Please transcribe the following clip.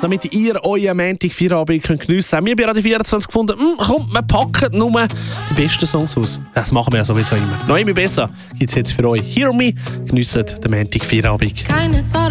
damit ihr euren Montag-Feierabend geniessen könnt. Wir haben bei Radio 24 gefunden, komm, wir packen nur die besten Songs aus. Das machen wir ja sowieso immer. Noch immer besser gibt es jetzt für euch. Hear Me, geniessen den Montag-Feierabend.